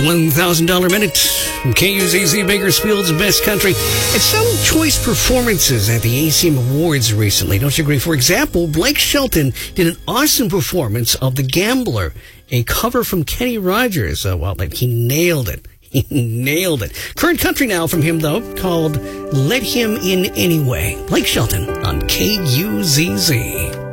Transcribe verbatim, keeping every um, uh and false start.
one thousand dollars minute from K U Z Z Bakersfield's Best Country. And some choice performances at the A C M Awards recently, don't you agree? For example, Blake Shelton did an awesome performance of The Gambler, a cover from Kenny Rogers. Uh, well, he nailed it. He nailed it. Current country now from him, though, called Let Him In Anyway. Blake Shelton on K U Z Z.